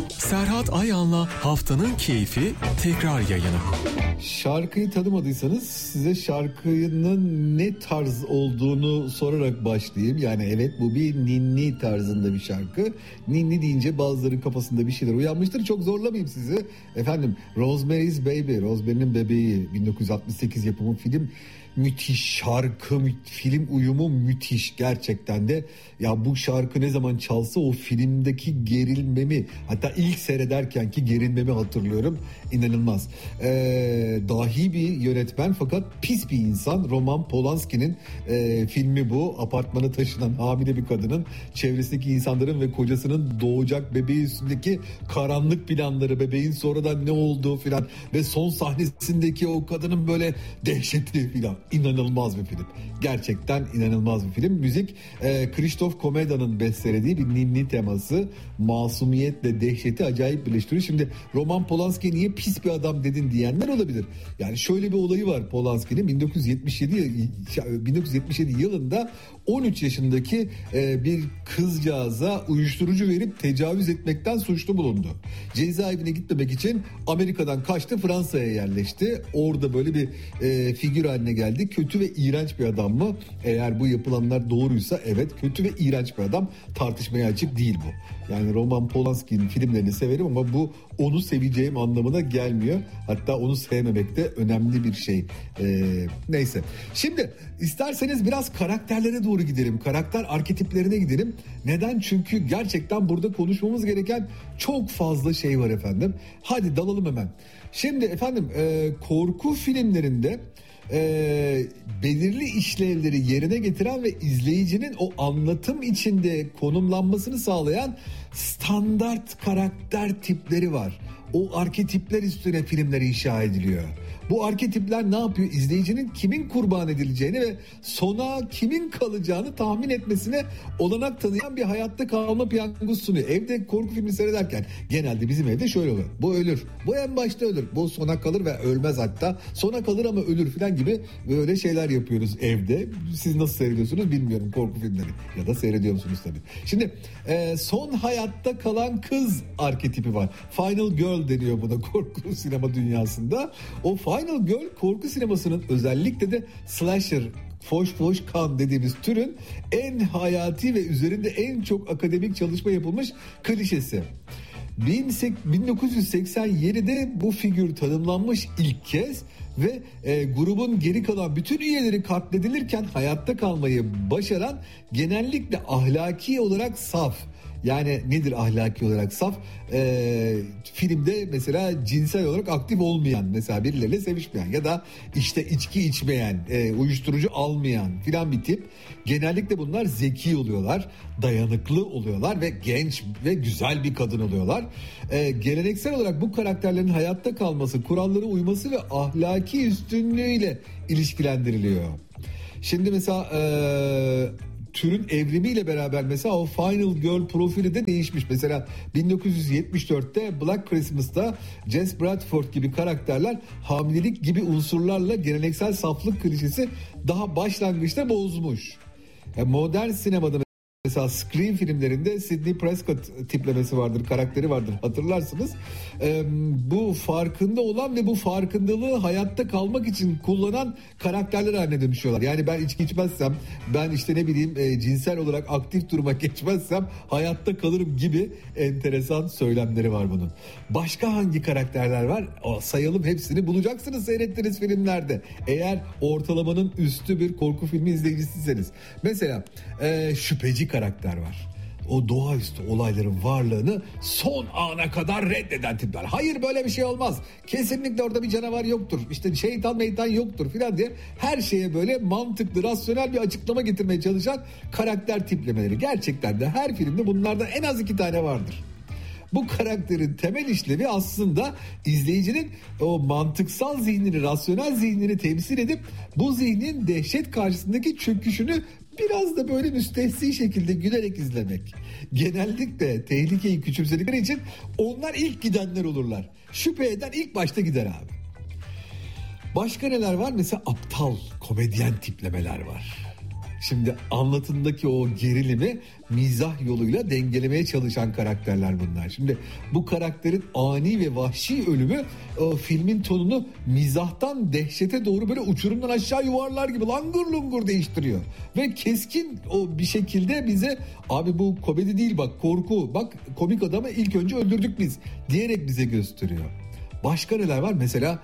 Serhat Ayan'la Haftanın Keyfi tekrar yayını. Şarkıyı tanımadıysanız size şarkının ne tarz olduğunu sorarak başlayayım. Yani evet, bu bir ninni tarzında bir şarkı. Ninni deyince bazılarının kafasında bir şeyler uyanmıştır. Çok zorlamayayım sizi. Efendim, Rosemary's Baby, Rosemary'nin Bebeği, 1968 yapımı film. Müthiş şarkı, film uyumu müthiş gerçekten de. Ya bu şarkı ne zaman çalsa o filmdeki gerilmemi, hatta ilk seyrederken ki gerilmemi hatırlıyorum. İnanılmaz. Dahi bir yönetmen fakat pis bir insan. Roman Polanski'nin filmi bu. Apartmana taşınan hamile bir kadının çevresindeki insanların ve kocasının doğacak bebeği üstündeki karanlık planları, bebeğin sonradan ne olduğu filan ve son sahnesindeki o kadının böyle dehşeti filan. İnanılmaz bir film. Gerçekten inanılmaz bir film. Müzik Krzysztof Komeda'nın bestelediği bir ninni teması. Masumiyetle dehşeti acayip birleştiriyor. Şimdi Roman Polanski niye pis bir adam dedin diyenler olabilir. Yani şöyle bir olayı var Polanski'nin. 1977 yılında 13 yaşındaki bir kızcağıza uyuşturucu verip tecavüz etmekten suçlu bulundu. Cezaevine gitmemek için Amerika'dan kaçtı, Fransa'ya yerleşti. Orada böyle bir figür haline geldi. Kötü ve iğrenç bir adam mı? Eğer bu yapılanlar doğruysa evet, kötü ve iğrenç bir adam. Tartışmaya açık değil bu. Yani Roman Polanski'nin filmlerini severim ama bu onu seveceğim anlamına gelmiyor. Hatta onu sevmemek de önemli bir şey. Neyse. Şimdi isterseniz biraz karakterlere doğru gidelim. Karakter arketiplerine gidelim. Neden? Çünkü gerçekten burada konuşmamız gereken çok fazla şey var efendim. Hadi dalalım hemen. Şimdi efendim korku filmlerinde belirli işlevleri yerine getiren ve izleyicinin o anlatım içinde konumlanmasını sağlayan standart karakter tipleri var. O arketipler üstüne filmler inşa ediliyor. Bu arketipler ne yapıyor? İzleyicinin kimin kurban edileceğini ve sona kimin kalacağını tahmin etmesine olanak tanıyan bir hayatta kalma piyangosu sunuyor. Evde korku filmi seyrederken genelde bizim evde şöyle oluyor. Bu ölür. Bu en başta ölür. Bu sona kalır ve ölmez hatta. Sona kalır ama ölür falan gibi böyle şeyler yapıyoruz evde. Siz nasıl seyrediyorsunuz bilmiyorum korku filmleri. Ya da seyrediyor musunuz tabii. Şimdi son hayatta kalan kız arketipi var. Final Girl deniyor buna korku sinema dünyasında. O Final Girl korku sinemasının, özellikle de slasher, foş kan dediğimiz türün en hayati ve üzerinde en çok akademik çalışma yapılmış klişesi. 1987'de bu figür tanımlanmış ilk kez ve grubun geri kalan bütün üyeleri katledilirken hayatta kalmayı başaran, genellikle ahlaki olarak saf. Yani nedir ahlaki olarak saf? Filmde mesela cinsel olarak aktif olmayan, mesela birileriyle sevişmeyen ya da işte içki içmeyen, uyuşturucu almayan filan bir tip. Genellikle bunlar zeki oluyorlar, dayanıklı oluyorlar ve genç ve güzel bir kadın oluyorlar. Geleneksel olarak bu karakterlerin hayatta kalması, kurallara uyması ve ahlaki üstünlüğüyle ilişkilendiriliyor. Şimdi mesela türün evrimiyle beraber mesela o Final Girl profili de değişmiş. Mesela 1974'te Black Christmas'ta Jess Bradford gibi karakterler hamilelik gibi unsurlarla geleneksel saflık klişesi daha başlangıçta bozmuş. Modern sinemada mesela Scream filmlerinde Sidney Prescott tiplemesi vardır, karakteri vardır, hatırlarsınız. Bu farkında olan ve bu farkındalığı hayatta kalmak için kullanan karakterler haline dönüşüyorlar. Yani ben içki içmezsem, ben işte ne bileyim cinsel olarak aktif duruma geçmezsem hayatta kalırım gibi enteresan söylemleri var bunun. Başka hangi karakterler var? Sayalım, hepsini bulacaksınız seyrettiğiniz filmlerde. Eğer ortalamanın üstü bir korku filmi izleyicisiyseniz. Mesela şüpheci karakter var. O doğaüstü olayların varlığını son ana kadar reddeden tipler. Hayır, böyle bir şey olmaz. Kesinlikle orada bir canavar yoktur. İşte şeytan meytan yoktur filan diye her şeye böyle mantıklı, rasyonel bir açıklama getirmeye çalışan karakter tiplemeleri. Gerçekten de her filmde bunlardan en az 2 tane vardır. Bu karakterin temel işlevi aslında izleyicinin o mantıksal zihnini, rasyonel zihnini temsil edip bu zihnin dehşet karşısındaki çöküşünü biraz da böyle müstehsi şekilde gülerek izlemek. Genellikle tehlikeyi küçümsedikleri için onlar ilk gidenler olurlar. Şüphe eden ilk başta gider abi. Başka neler var? Mesela aptal komedyen tiplemeler var. Şimdi anlatımdaki o gerilimi mizah yoluyla dengelemeye çalışan karakterler bunlar. Şimdi bu karakterin ani ve vahşi ölümü o filmin tonunu mizahtan dehşete doğru böyle uçurumdan aşağı yuvarlar gibi langur lungur değiştiriyor. Ve keskin o bir şekilde bize abi bu komedi değil bak korku, bak komik adamı ilk önce öldürdük biz diyerek bize gösteriyor. Başka neler var? Mesela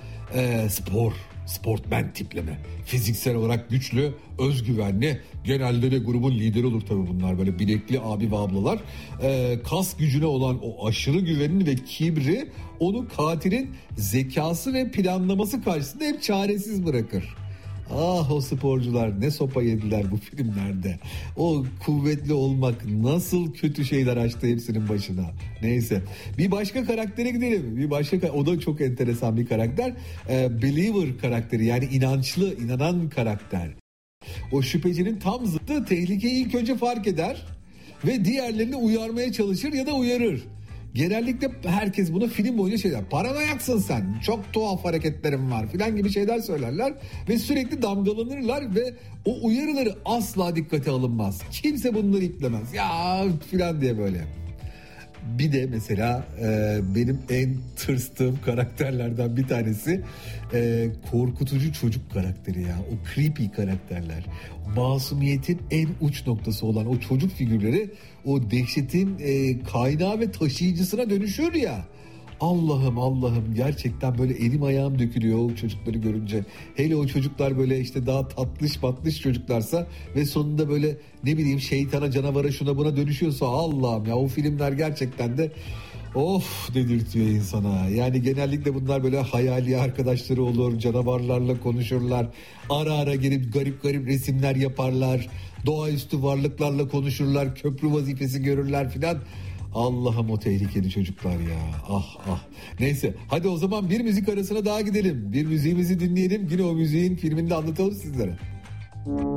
sportmen tipleme. Fiziksel olarak güçlü, özgüvenli. Genelde de grubun lideri olur tabii bunlar. Böyle bilekli abi ve ablalar. Kas gücüne olan o aşırı güvenin ve kibri onu katilin zekası ve planlaması karşısında hep çaresiz bırakır. Ah o sporcular ne sopa yediler bu filmlerde. O kuvvetli olmak nasıl kötü şeyler açtı hepsinin başına. Neyse bir başka karaktere gidelim. O da çok enteresan bir karakter. Believer karakteri, yani inançlı, inanan karakter. O şüphecinin tam zıttı, tehlikeyi ilk önce fark eder ve diğerlerini uyarmaya çalışır ya da uyarır. Genellikle herkes buna film boyunca şeyler, paranoyaksın sen, çok tuhaf hareketlerin var filan gibi şeyler söylerler ve sürekli damgalanırlar ve o uyarıları asla dikkate alınmaz. Kimse bunları iplemez ya filan diye böyle. Bir de mesela benim en tırstığım karakterlerden bir tanesi korkutucu çocuk karakteri ya. O creepy karakterler. Masumiyetin en uç noktası olan o çocuk figürleri o dehşetin kaynağı ve taşıyıcısına dönüşüyor ya. Allah'ım gerçekten böyle elim ayağım dökülüyor o çocukları görünce. Hele o çocuklar böyle işte daha tatlış çocuklarsa ve sonunda böyle ne bileyim şeytana, canavara, şuna buna dönüşüyorsa Allah'ım ya, o filmler gerçekten de of dedirtiyor insana. Yani genellikle bunlar böyle hayali arkadaşları olur, canavarlarla konuşurlar. Ara ara gelip garip resimler yaparlar. Doğaüstü varlıklarla konuşurlar, köprü vazifesi görürler filan. Allah'ım o tehlikeli çocuklar ya. Ah. Neyse hadi o zaman bir müzik arasına daha gidelim. Bir müziğimizi dinleyelim. Yine o müziğin filmini de anlatalım sizlere.